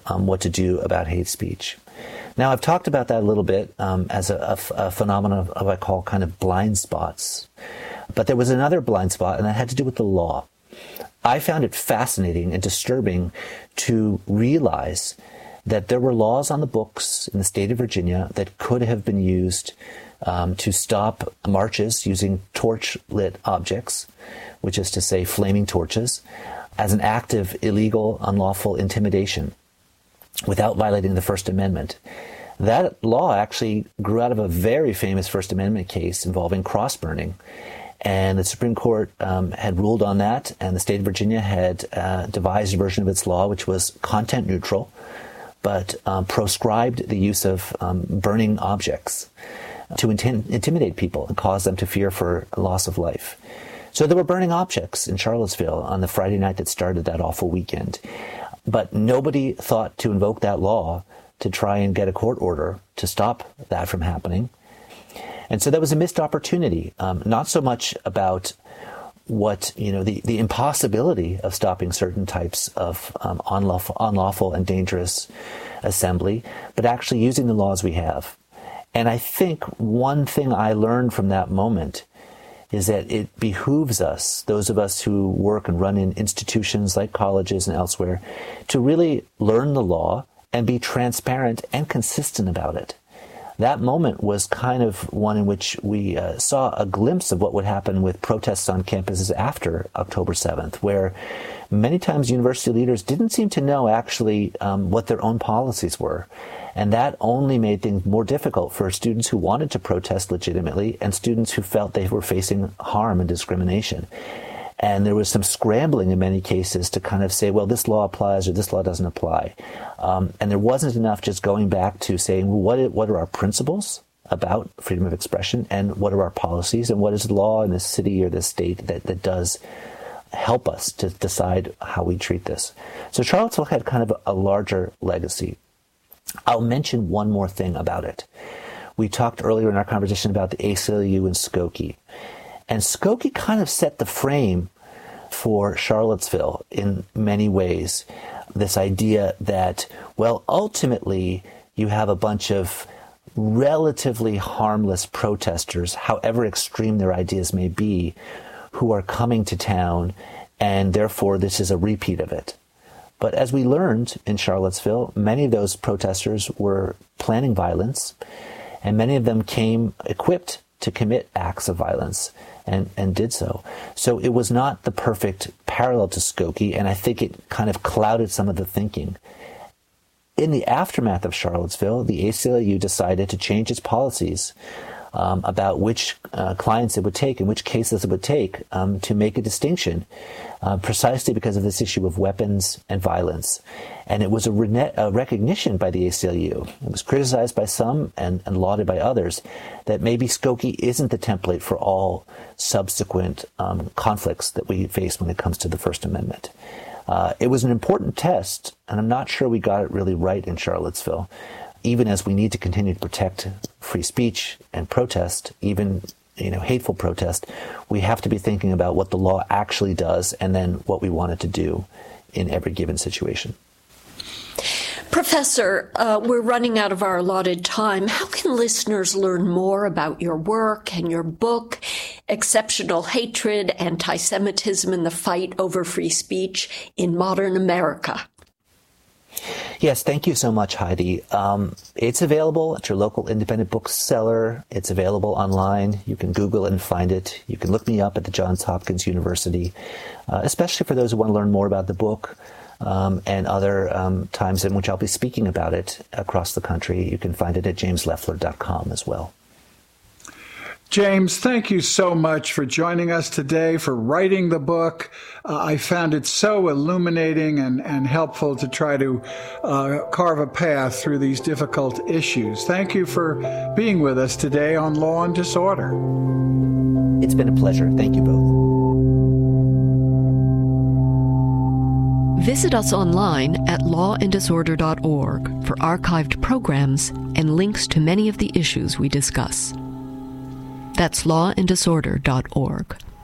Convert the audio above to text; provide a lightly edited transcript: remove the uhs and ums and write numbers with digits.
what to do about hate speech. Now, I've talked about that a little bit as a phenomenon of what I call kind of blind spots. But there was another blind spot, and that had to do with the law. I found it fascinating and disturbing to realize that there were laws on the books in the state of Virginia that could have been used to stop marches using torch-lit objects, which is to say flaming torches, as an act of illegal, unlawful intimidation without violating the First Amendment. That law actually grew out of a very famous First Amendment case involving cross-burning. And the Supreme Court had ruled on that, and the state of Virginia had devised a version of its law which was content neutral, but proscribed the use of burning objects to intimidate people and cause them to fear for loss of life. So there were burning objects in Charlottesville on the Friday night that started that awful weekend. But nobody thought to invoke that law to try and get a court order to stop that from happening. And so that was a missed opportunity, not so much about what, the impossibility of stopping certain types of unlawful and dangerous assembly, but actually using the laws we have. And I think one thing I learned from that moment is that it behooves us, those of us who work and run in institutions like colleges and elsewhere, to really learn the law and be transparent and consistent about it. That moment was kind of one in which we saw a glimpse of what would happen with protests on campuses after October 7th, where many times university leaders didn't seem to know actually what their own policies were. And that only made things more difficult for students who wanted to protest legitimately and students who felt they were facing harm and discrimination. And there was some scrambling in many cases to kind of say, well, this law applies or this law doesn't apply. And there wasn't enough just going back to saying, well, what are our principles about freedom of expression and what are our policies and what is the law in this city or this state that does help us to decide how we treat this. So Charlottesville had kind of a larger legacy. I'll mention one more thing about it. We talked earlier in our conversation about the ACLU and Skokie. And Skokie kind of set the frame for Charlottesville in many ways. This idea that, well, ultimately you have a bunch of relatively harmless protesters, however extreme their ideas may be, who are coming to town, and therefore this is a repeat of it. But as we learned in Charlottesville, many of those protesters were planning violence, and many of them came equipped to commit acts of violence and did so. So it was not the perfect parallel to Skokie, and I think it kind of clouded some of the thinking. In the aftermath of Charlottesville, the ACLU decided to change its policies about which clients it would take and which cases it would take to make a distinction precisely because of this issue of weapons and violence. And it was a recognition by the ACLU. It was criticized by some and lauded by others that maybe Skokie isn't the template for all subsequent conflicts that we face when it comes to the First Amendment. It was an important test, and I'm not sure we got it really right in Charlottesville. Even as we need to continue to protect free speech and protest, even hateful protest, we have to be thinking about what the law actually does and then what we want it to do in every given situation. Professor, we're running out of our allotted time. How can listeners learn more about your work and your book, Exceptional Hatred, Anti-Semitism, and the Fight over Free Speech in Modern America? Yes, thank you so much, Heidi. It's available at your local independent bookseller. It's available online. You can Google it and find it. You can look me up at the Johns Hopkins University, especially for those who want to learn more about the book and other times in which I'll be speaking about it across the country. You can find it at jamesleffler.com as well. James, thank you so much for joining us today, for writing the book. I found it so illuminating and helpful to try to carve a path through these difficult issues. Thank you for being with us today on Law and Disorder. It's been a pleasure. Thank you both. Visit us online at lawanddisorder.org for archived programs and links to many of the issues we discuss. That's lawanddisorder.org.